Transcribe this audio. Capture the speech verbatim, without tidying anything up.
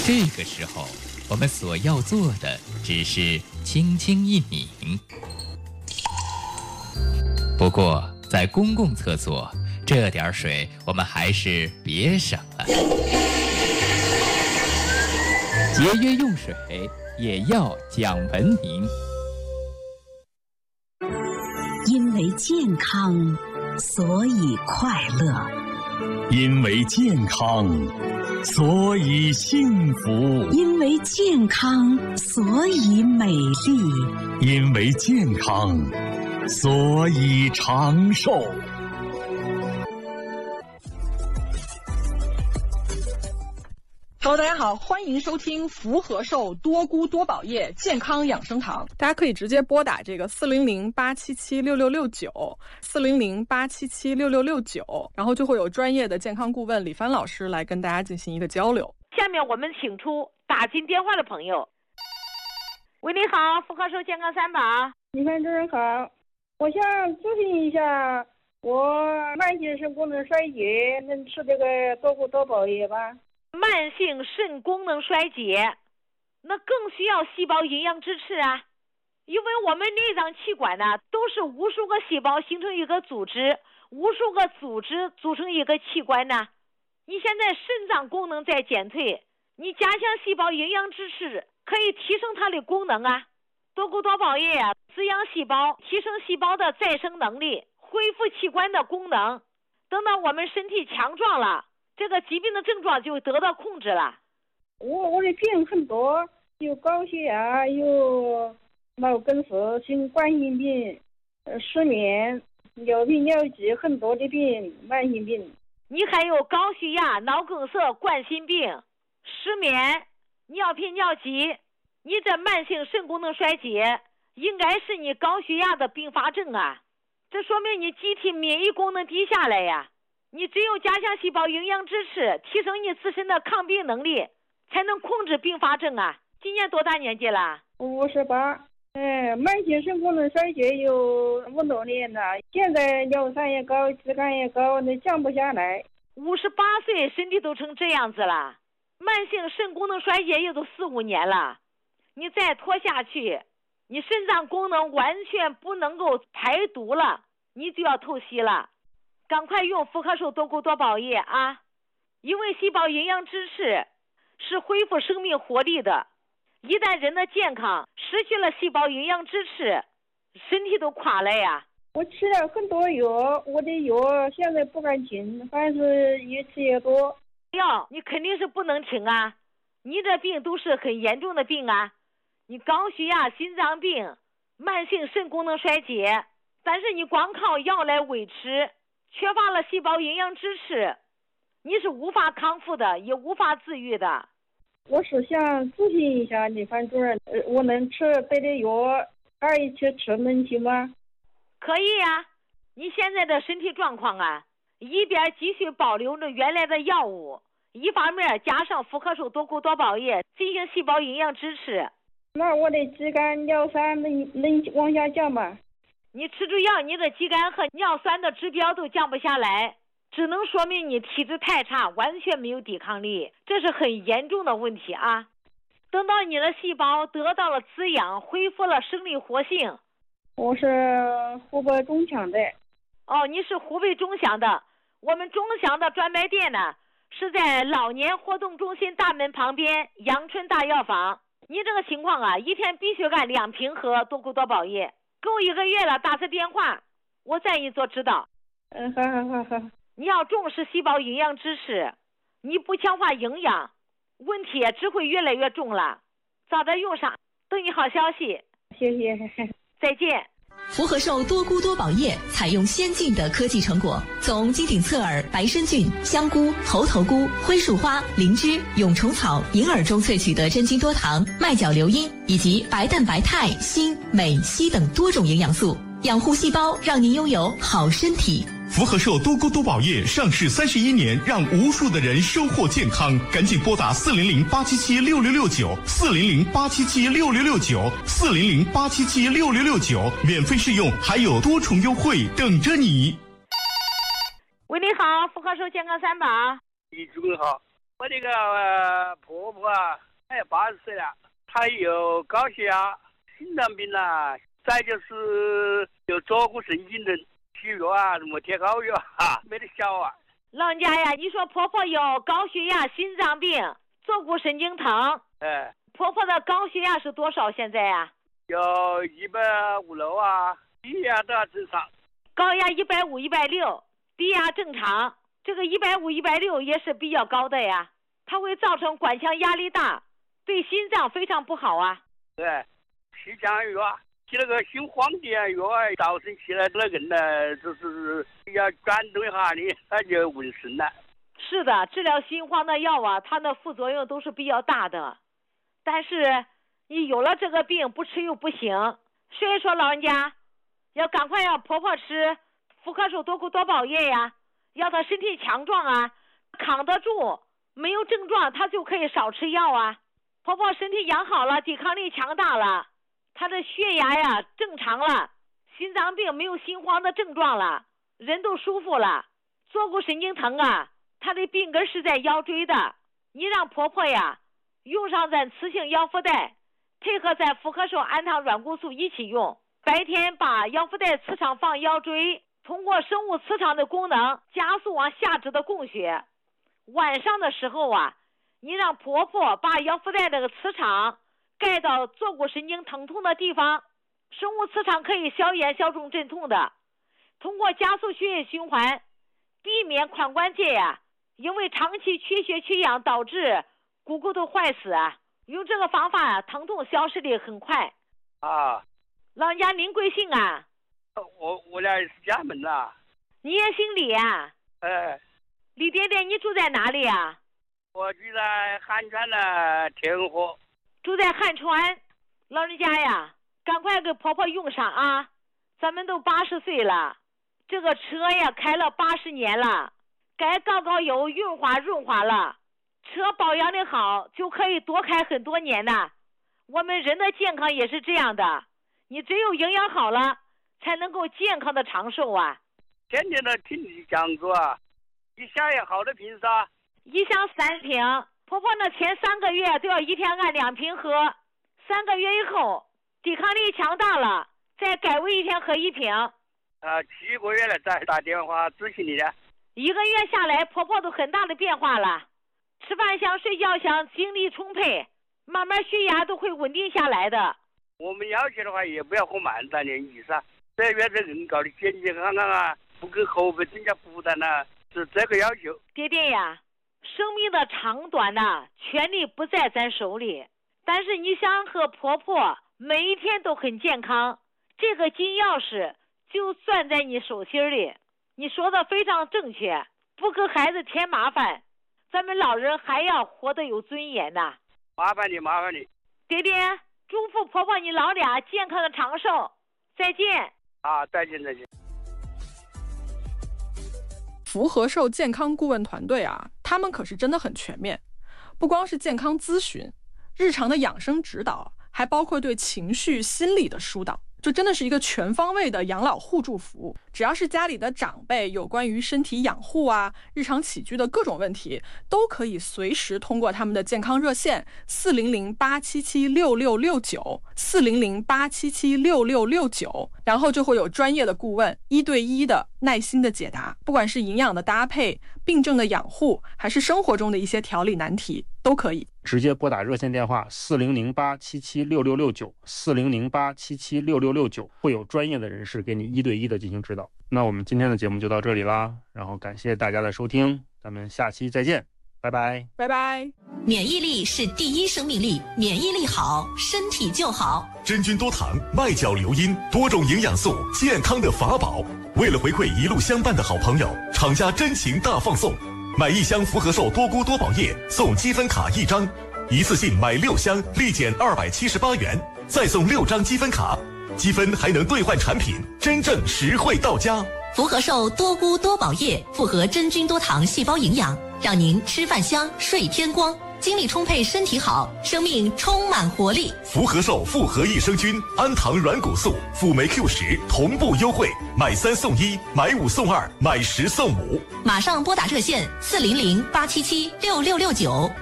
这个时候，我们所要做的只是轻轻一抿。不过，在公共厕所，这点水我们还是别省了。节约用水也要讲文明。 因为健康，所以快乐； 因为健康，所以幸福； 因为健康，所以美丽； 因为健康，所以长寿。 Hello， 大家好，欢迎收听福和寿多菇多宝叶健康养生堂。大家可以直接拨打这个四零零八七七六六六九四零零八七七六六六九，然后就会有专业的健康顾问李帆老师来跟大家进行一个交流。 下面我们请出打进电话的朋友。喂，你好，福和寿健康三宝。 李帆主任好，我想咨询一下，我慢性肾功能衰竭能吃这个多菇多宝叶吗？ 慢性肾功能衰竭，那更需要细胞营养支持啊，因为我们内脏器官呢，都是无数个细胞形成一个组织，无数个组织组成一个器官呢。你现在肾脏功能在减退，你加强细胞营养支持，可以提升它的功能啊。多菇多宝叶啊，滋养细胞，提升细胞的再生能力，恢复器官的功能。等到我们身体强壮了，这个疾病的症状就得到控制了。 我我的病很多，有高血压，有脑梗塞、心冠心病、呃失眠、尿频尿急，很多的病，慢性病。 你还有高血压、脑梗塞、冠心病、失眠、尿频尿急，你这慢性肾功能衰竭应该是你高血压的并发症啊！这说明你机体免疫功能低下来呀。你只有加强细胞营养支持，提升你自身的抗病能力，才能控制并发症啊！今年多大年纪了？ 五十八。嗯，慢性肾功能衰竭有五多年了，现在尿酸也高，脂肪也高，那降不下来。 五十八岁，身体都成这样子了，慢性肾功能衰竭也都四五年了，你再拖下去，你肾脏功能完全不能够排毒了，你就要透析了。赶快用福和寿多菇多宝叶啊！因为细胞营养支持是恢复生命活力的，一旦人的健康失去了细胞营养支持，身体都垮了呀。 我吃了很多药，我的药现在不敢停，反正越吃越多。 药你肯定是不能停啊，你这病都是很严重的病啊，你高血压、心脏病、慢性肾功能衰竭，但是你光靠药来维持，缺乏了细胞营养支持，你是无法康复的，也无法治愈的。 我是想咨询一下李帆主任，呃，我能吃别的药，二一起吃能行吗？ 可以呀、啊，你现在的身体状况啊，一边继续保留着原来的药物，一方面加上福和寿多菇多宝叶进行细胞营养支持。 那我的肌酐尿酸能能往下降吗？ 你吃住药，你的肌酐和尿酸的指标都降不下来，只能说明你体质太差，完全没有抵抗力，这是很严重的问题啊！等到你的细胞得到了滋养，恢复了生理活性。 我是湖北钟祥的。 哦，你是湖北钟祥的。我们钟祥的专卖店呢，是在老年活动中心大门旁边阳春大药房。你这个情况啊，一天必须干两瓶喝多菇多宝叶。够一个月了，打次电话，我再给你做指导。 嗯，好好好好。 你要重视细胞营养支持，你不强化营养，问题只会越来越重了。早点用上，等你好消息。 谢谢。 再见。 福和寿多菇多宝叶采用先进的科技成果，从金顶侧耳、白参菌、香菇、猴头菇、灰树花、灵芝、蛹虫草、银耳中萃取的真菌多糖、麦角硫因以及白蛋白肽、锌、镁、硒等多种营养素，养护细胞，让您拥有好身体。 福和寿多菇多宝叶上市三十一年，让无数的人收获健康。赶紧拨打四零零八七七六六六九，四零零八七七六六六九，四零零八七七六六六九，免费试用，还有多重优惠等着你。 喂，你好，福和寿健康三宝。 李主任好。 我这个、呃、婆婆啊，她也八十岁了，她有高血压、心脏病啦、啊，再就是有坐骨神经症，吃药啊，什么贴膏药啊，没得效啊。 老人家呀，你说婆婆有高血压、心脏病、坐骨神经疼， 哎， 婆婆的高血压是多少现在呀？ 有一百五六啊，低压都要正常。 高压一百五、一百六，低压正常。这个一百五、一百六也是比较高的呀，它会造成管腔压力大，对心脏非常不好啊。 对，吃降药啊，吃那个心慌的药啊，早晨起来那个呢，就是要转动一下你，它就纹身了。 是的，治疗心慌的药啊，它的副作用都是比较大的，但是你有了这个病不吃又不行，所以说老人家要赶快让婆婆吃妇科手多谷多宝液呀，要她身体强壮啊，扛得住，没有症状她就可以少吃药啊。婆婆身体养好了，抵抗力强大了，她的血压呀正常了，心脏病没有心慌的症状了，人都舒服了。坐骨神经疼啊，她的病根是在腰椎的，你让婆婆呀用上咱磁性腰腹带，配合咱妇科手氨糖软骨素一起用，白天把腰腹带磁场放腰椎，通过生物磁场的功能加速往下肢的供血。晚上的时候啊，你让婆婆把腰腹带这个磁场盖到坐骨神经疼痛的地方，生物磁场可以消炎消肿镇痛的，通过加速血液循环，避免髋关节呀、啊、因为长期缺血缺氧导致股骨头坏死啊。用这个方法啊，疼痛消失的很快啊。 老人家您贵姓啊？ 我我俩是家门呐。 你也姓李啊？ 哎。 李爹爹，你住在哪里啊？ 我住在汉川的天河。 住在汉川。老人家呀，赶快给婆婆用上啊！咱们都八十岁了，这个车呀开了八十年了，该搞搞油润滑润滑了。车保养的好，就可以多开很多年的。我们人的健康也是这样的，你只有营养好了，才能够健康的长寿啊。 天天的听你讲座啊，一箱也好的瓶子啊。 一箱三瓶，婆婆呢前三个月都要一天按两瓶喝，三个月以后抵抗力强大了，再改为一天喝一瓶。 啊，七个月了再打电话咨询你的。 一个月下来，婆婆都很大的变化了。吃饭香，睡觉香，精力充沛，慢慢血压都会稳定下来的。 我们要求的话，也不要喝慢三年以上，这月子人搞的健健康康啊，不给后背增加负担啊，是这个要求。 爹爹呀，生命的长短呐、啊，权利不在咱手里，但是你想和婆婆每一天都很健康，这个金钥匙就攥在你手心里。你说的非常正确，不给孩子添麻烦，咱们老人还要活得有尊严呐。 麻烦你，麻烦你。 爹爹，祝福婆婆你老俩健康的长寿。再见。 啊，再见再见。 福和寿健康顾问团队啊，他们可是真的很全面，不光是健康咨询，日常的养生指导，还包括对情绪心理的疏导，就真的是一个全方位的养老互助服务。只要是家里的长辈有关于身体养护啊、日常起居的各种问题，都可以随时通过他们的健康热线四零零八七七六六六九四零零八七七六六六九，然后就会有专业的顾问一对一的耐心的解答，不管是营养的搭配、病症的养护，还是生活中的一些调理难题，都可以直接拨打热线电话四零零八七七六六六九四零零八七七六六六九，会有专业的人士给你一对一的进行指导。那我们今天的节目就到这里啦，然后感谢大家的收听，咱们下期再见，拜拜， 拜拜。 免疫力是第一生命力，免疫力好，身体就好。 真菌多糖、麦角硫因，多种营养素，健康的法宝。为了回馈一路相伴的好朋友，厂家真情大放送，买一箱福和寿多菇多宝液送积分卡一张，一次性买六箱立减二百七十八元，再送六张积分卡，积分还能兑换产品，真正实惠到家。 福和寿多菇多宝液复合真菌多糖细胞营养，让您吃饭香睡天光。 精力充沛，身体好，生命充满活力。 福和寿复合益生菌、安糖软骨素、辅酶 Q 十同步优惠，买三送一，买五送二，买十送五。 马上拨打热线四零零八七七六六六九。